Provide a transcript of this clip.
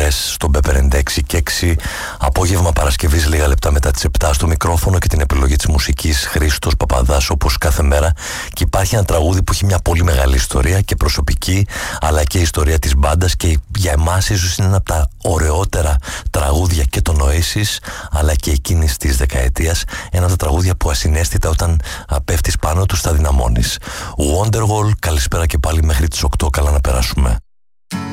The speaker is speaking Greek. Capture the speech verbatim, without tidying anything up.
εκπομπές στον Π ενενήντα έξι και έξι. Απόγευμα Παρασκευής λίγα λεπτά μετά τις επτά στο μικρόφωνο και την επιλογή της μουσικής Χρήστος Παπαδάς, όπως κάθε μέρα. Και υπάρχει ένα τραγούδι που έχει μια πολύ μεγάλη ιστορία και προσωπική, αλλά και ιστορία της μπάντας, και για εμάς ίσως είναι ένα από τα ωραιότερα τραγούδια και των Oasis αλλά και εκείνης της δεκαετίας. Ένα από τα τραγούδια που ασυναίσθητα όταν πέφτεις πάνω του τα δυναμώνεις. Wonderwall, καλησπέρα και πάλι μέχρι τις οκτώ, καλά να περάσουμε.